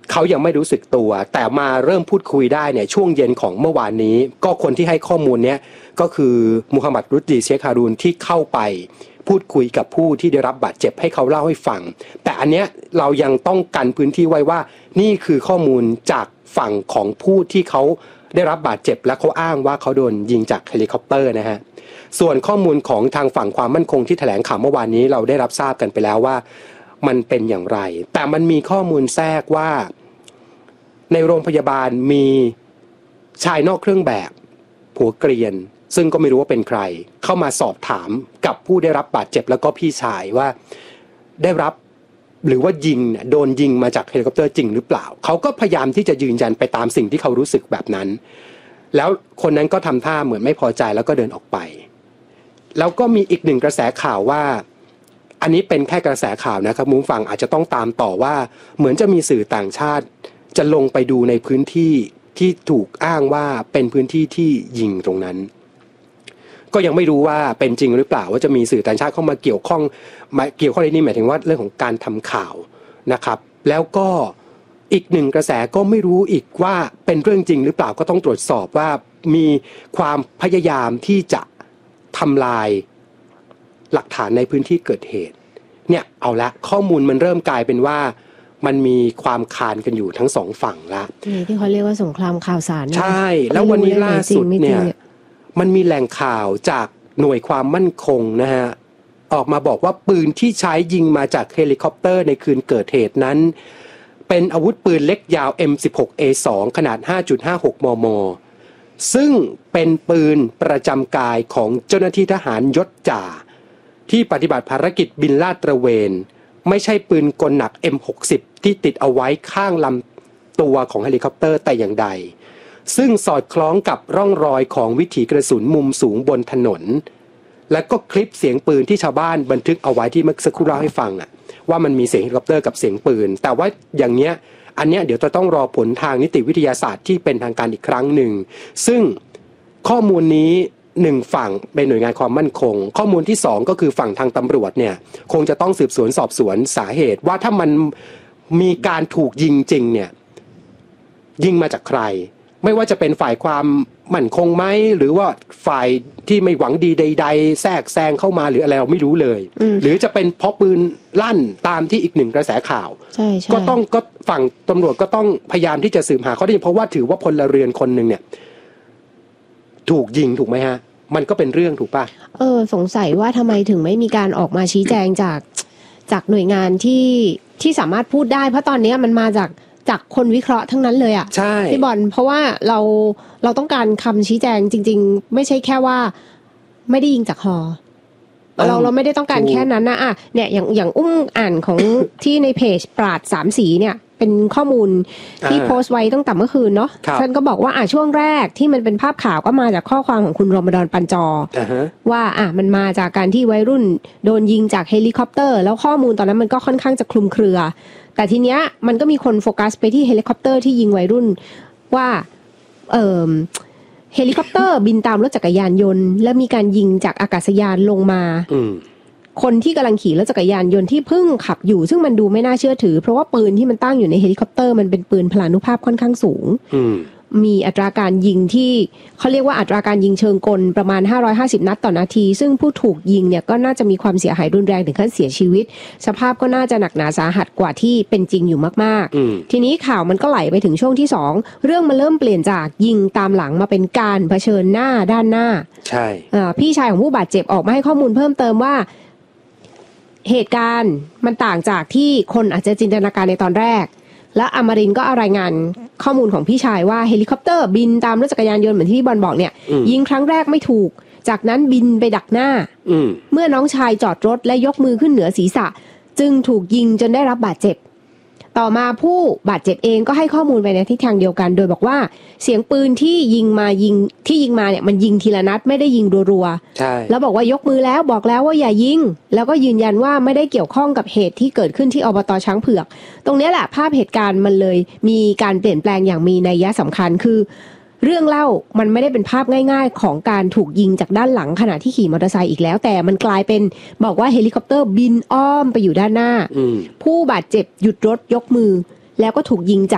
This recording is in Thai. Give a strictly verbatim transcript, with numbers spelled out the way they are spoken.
เขายังไม่รู้สึกตัวแต่มาเริ่มพูดคุยได้เนี่ยช่วงเย็นของเมื่อวานนี้ก็คนที่ให้ข้อมูลเนี้ยก็คือมูฮัมหมัดรุชดีเชคฮารูนที่เข้าไปพูดคุยกับผู้ที่ได้รับบาดเจ็บให้เขาเล่าให้ฟังแต่อันเนี้ยเรายังต้องกันพื้นที่ไว้ว่านี่คือข้อมูลจากฝั่งของผู้ที่เขาได้รับบาดเจ็บและเขาอ้างว่าเขาโดนยิงจากเฮลิคอปเตอร์นะฮะส่วนข้อมูลของทางฝั่งความมั่นคงที่แถลงข่าวเมื่อวานนี้เราได้รับทราบกันไปแล้วว่ามันเป็นอย่างไรแต่มันมีข้อมูลแทรกว่าในโรงพยาบาลมีชายนอกเครื่องแบบผัวเกรียนซึ่งก็ไม่รู้ว่าเป็นใครเข้ามาสอบถามกับผู้ได้รับบาดเจ็บแล้วก็พี่ชายว่าได้รับหรือว่ายิงโดนยิงมาจากเฮลิคอปเตอร์จริงหรือเปล่าเขาก็พยายามที่จะยืนยันไปตามสิ่งที่เขารู้สึกแบบนั้นแล้วคนนั้นก็ทำท่าเหมือนไม่พอใจแล้วก็เดินออกไปแล้วก็มีอีกหนึ่งกระแสข่าวว่าอันนี้เป็นแค่กระแสข่าวนะครับมุ้งฟังอาจจะต้องตามต่อว่าเหมือนจะมีสื่อต่างชาติจะลงไปดูในพื้นที่ที่ถูกอ้างว่าเป็นพื้นที่ที่ยิงตรงนั้นก็ยังไม่รู้ว่าเป็นจริงหรือเปล่าว่าจะมีสื่อต่างชาติเข้ามาเกี่ยวข้องมาเกี่ยวข้องในนี้หมายถึงว่าเรื่องของการทำข่าวนะครับแล้วก็อีกหนึ่งกระแสก็ไม่รู้อีกว่าเป็นเรื่องจริงหรือเปล่าก็ต้องตรวจสอบว่ามีความพยายามที่จะทำลายหลักฐานในพื้นที่เกิดเหตุเนี่ยเอาละข้อมูลมันเริ่มกลายเป็นว่ามันมีความคานกันอยู่ทั้งสองฝั่งละนี่ที่เขาเรียกว่าสงครามข่าวสารใช่แล้ววันนี้ล่าสุดเนี่ยมันมีแหล่งข่าวจากหน่วยความมั่นคงนะฮะออกมาบอกว่าปืนที่ใช้ยิงมาจากเฮลิคอปเตอร์ในคืนเกิดเหตุนั้นเป็นอาวุธปืนเล็กยาว เอ็ม สิบหก เอ สอง ขนาด ห้าจุดห้าหก มม.ซึ่งเป็นปืนประจำกายของเจ้าหน้าที่ทหารยศจ่าที่ปฏิบัติภารกิจบินลาดตระเวนไม่ใช่ปืนกลหนัก เอ็ม หกสิบ ที่ติดเอาไว้ข้างลำตัวของเฮลิคอปเตอร์แต่อย่างใดซึ่งสอดคล้องกับร่องรอยของวิถีกระสุนมุมสูงบนถนนและก็คลิปเสียงปืนที่ชาวบ้านบันทึกเอาไว้ที่เมื่อสักครู่เล่าให้ฟังอะว่ามันมีเสียงเฮลิคอปเตอร์กับเสียงปืนแต่ว่าอย่างเนี้ยอันเนี้ยเดี๋ยวจะต้องรอผลทางนิติวิทยาศาสตร์ที่เป็นทางการอีกครั้งหนึ่งซึ่งข้อมูลนี้หนึ่งฝั่งเป็นหน่วยงานความมั่นคงข้อมูลที่สองก็คือฝั่งทางตำรวจเนี่ยคงจะต้องสืบสวนสอบสวนสาเหตุว่าถ้ามันมีการถูกยิงจริงเนี่ยยิงมาจากใครไม่ว่าจะเป็นฝ่ายความมั่นคงไหมหรือว่าฝ่ายที่ไม่หวังดีใดๆแทรกแซงเข้ามาหรืออะไรเราไม่รู้เลยหรือจะเป็นเพราะปืนลั่นตามที่อีกหนึ่งกระแสข่าวก็ต้องก็ฝั่งตำรวจก็ต้องพยายามที่จะสืบหาข้อเท็จจริงเพราะว่าถือว่าพลเรือนคนหนึ่งเนี่ยถูกยิงถูกไหมฮะมันก็เป็นเรื่องถูกป่ะเออสงสัยว่าทำไมถึงไม่มีการออกมาชี้แจงจากจากหน่วยงานที่ที่สามารถพูดได้เพราะตอนนี้มันมาจากจากคนวิเคราะห์ทั้งนั้นเลยอ่ะใช่พี่บอลเพราะว่าเราเราต้องการคำชี้แจงจริงๆไม่ใช่แค่ว่าไม่ได้ยิงจากฮอเราเราไม่ได้ต้องการแค่นั้นนะอ่ะเนี่ยอย่างอย่างอุ้มอ่านของ ที่ในเพจปราดสามสีเนี่ยเป็นข้อมูลที่โพสต์ไว้ตั้งแต่เมื่อคืนเนาะท่านก็บอกว่าอ่ะช่วงแรกที่มันเป็นภาพข่าวก็มาจากข้อความของคุณรอมฎอนปันจอ uh-huh. ว่าอ่ะมันมาจากการที่วัยรุ่นโดนยิงจากเฮลิคอปเตอร์แล้วข้อมูลตอนนั้นมันก็ค่อนข้างจะคลุมเครือแต่ทีเนี้ยมันก็มีคนโฟกัสไปที่เฮลิคอปเตอร์ที่ยิงวัยรุ่นว่าเอ่อเฮลิคอปเตอร์บินตามรถจักรยานยนต์และมีการยิงจากอากาศยานลงมาคนที่กำลังขี่รถจักรยานยนต์ที่เพิ่งขับอยู่ซึ่งมันดูไม่น่าเชื่อถือเพราะว่าปืนที่มันตั้งอยู่ในเฮลิคอปเตอร์มันเป็นปืนพลานุภาพค่อนข้างสูงมีอัตราการยิงที่เขาเรียกว่าอัตราการยิงเชิงกลประมาณห้าร้อยห้าสิบนัดต่อนาทีซึ่งผู้ถูกยิงเนี่ยก็น่าจะมีความเสียหายรุนแรงถึงขั้นเสียชีวิตสภาพก็น่าจะหนักหนาสาหัสกว่าที่เป็นจริงอยู่มากๆทีนี้ข่าวมันก็ไหลไปถึงช่วงที่สองเรื่องมันเริ่มเปลี่ยนจากยิงตามหลังมาเป็นการเผชิญหน้าด้านหน้าใช่พี่ชายของผู้บาดเจ็บออกมาให้ข้อมูลเพิ่มเติมว่าเหตุการณ์มันต่างจากที่คนอาจจะจินตนาการในตอนแรกและอมรินทร์ก็รายงานข้อมูลของพี่ชายว่าเฮลิคอปเตอร์บินตามรถจักรยานยนต์เหมือนที่พี่บอลบอกเนี่ยยิงครั้งแรกไม่ถูกจากนั้นบินไปดักหน้าเมื่อน้องชายจอดรถและยกมือขึ้นเหนือศีรษะจึงถูกยิงจนได้รับบาดเจ็บต่อมาผู้บาดเจ็บเองก็ให้ข้อมูลไปในทิศทางเดียวกันโดยบอกว่าเสียงปืนที่ยิงมายิงที่ยิงมาเนี่ยมันยิงทีละนัดไม่ได้ยิงรัวๆใช่แล้วบอกว่ายกมือแล้วบอกแล้วว่าอย่ายิงแล้วก็ยืนยันว่าไม่ได้เกี่ยวข้องกับเหตุที่เกิดขึ้นที่อบต.ช้างเผือกตรงนี้แหละภาพเหตุการณ์มันเลยมีการเปลี่ยนแปลงอย่างมีนัยสำคัญคือเรื่องเล่ามันไม่ได้เป็นภาพง่ายๆของการถูกยิงจากด้านหลังขณะที่ขี่มอเตอร์ไซค์อีกแล้วแต่มันกลายเป็นบอกว่าเฮลิคอปเตอร์บินอ้อมไปอยู่ด้านหน้าผู้บาดเจ็บหยุดรถยกมือแล้วก็ถูกยิงจาก